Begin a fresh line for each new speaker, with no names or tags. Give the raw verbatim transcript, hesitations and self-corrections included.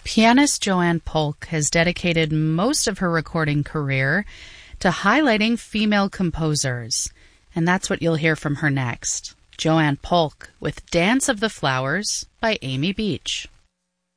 Pianist Joanne Polk has dedicated most of her recording career to highlighting female composers, and that's what you'll hear from her next. Joanne Polk with Dance of the Flowers by Amy Beach.